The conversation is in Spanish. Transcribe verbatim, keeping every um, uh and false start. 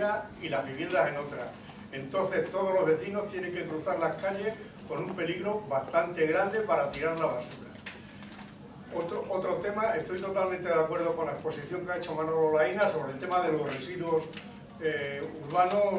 manera y las viviendas en otra. Entonces todos los vecinos tienen que cruzar las calles con un peligro bastante grande para tirar la basura. Otro, otro tema, estoy totalmente de acuerdo con la exposición que ha hecho Manolo Laína sobre el tema de los residuos eh, urbanos